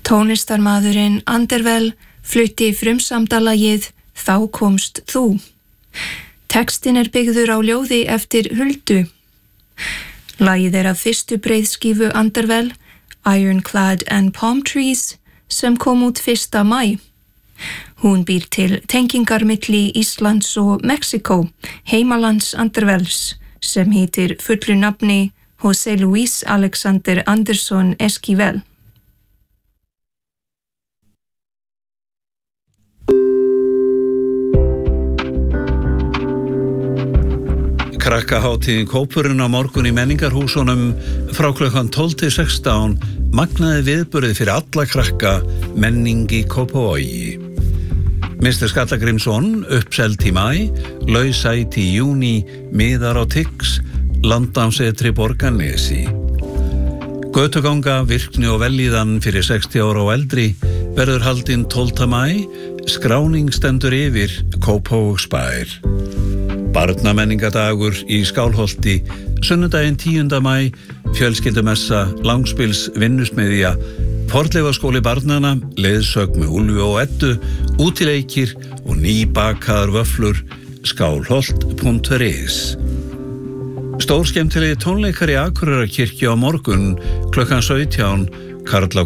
Tónlistarmaðurinn Undervel flutti frumsamdalagið Þá komst þú. Textin byggður á ljóði eftir Huldu. Lagið af fyrstu breiðskífu Undervel, Ironclad and Palm Trees, sem kom út 1. maí. Hún býr til tengingar milli Íslands og Mexíkó, heimalands Undervels, sem heitir fullu nafni José Luis Alexander Anderson Esquivel. Krakkahátíðin Kópurinn á morgun í menningarhúsunum frá klukkan 12 til 16 magnaði viðburði fyrir alla krakka menning í Kópavogi. Mr. Skallagrímsson uppselt í maí, lausæti í júní, miðar á Tix, Landnámsetri Borgarnesi. Götuganga, virkni og vellíðan fyrir 60 ára og eldri verður haldinn 12. maí, skráning stendur yfir Kópavogsbær. Barnamenningadagur í Skálholti, sunnudaginn 10. maí, fjölskyldumessa, langspils vinnusmiðja, fornleifaskóli barnanna, leiðsögn með Úlfi og Eddu, útileikir og nýbakaðar vöfflur, skálholt.is. Stórskemmtilegi tónleikar í Akureyrarkirkju á morgun klukkan 17, Karl